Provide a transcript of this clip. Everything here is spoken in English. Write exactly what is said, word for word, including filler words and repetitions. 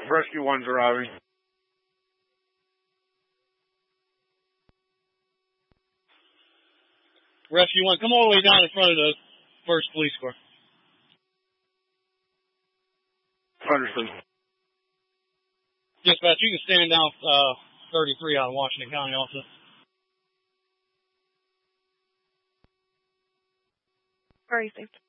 Rescue one's arriving. Rescue one, come all the way down in front of the first police car. Understood. Dispatch, you can stand down uh, thirty-three out of Washington County also. Very safe.